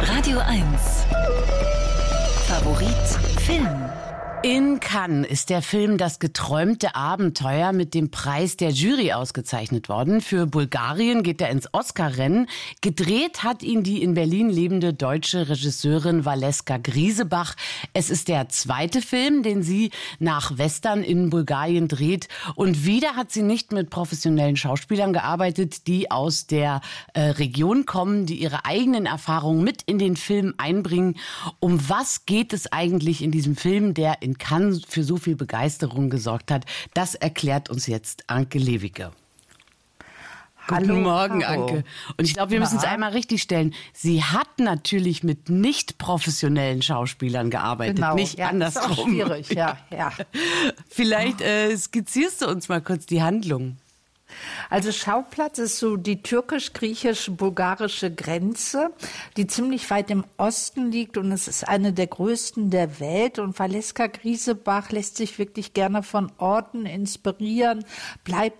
Radio 1. Favorit Film. In Cannes ist der Film Das geträumte Abenteuer mit dem Preis der Jury ausgezeichnet worden. Für Bulgarien geht er ins Oscar-Rennen. Gedreht hat ihn die in Berlin lebende deutsche Regisseurin Valeska Griesebach. Es ist der zweite Film, den sie nach Western in Bulgarien dreht. Und wieder hat sie nicht mit professionellen Schauspielern gearbeitet, die aus der Region kommen, die ihre eigenen Erfahrungen mit in den Film einbringen. Um was geht es eigentlich in diesem Film, der in Cannes für so viel Begeisterung gesorgt hat? Das erklärt uns jetzt Anke Lewicke. Guten Morgen, Anke. Und ich glaube, wir müssen es einmal richtig stellen. Sie hat natürlich mit nicht professionellen Schauspielern gearbeitet, nicht andersrum. Das ist auch schwierig, ja. Vielleicht skizzierst du uns mal kurz die Handlung. Also Schauplatz ist so die türkisch-griechisch-bulgarische Grenze, die ziemlich weit im Osten liegt, und es ist eine der größten der Welt. Und Valeska Griesebach lässt sich wirklich gerne von Orten inspirieren, bleibt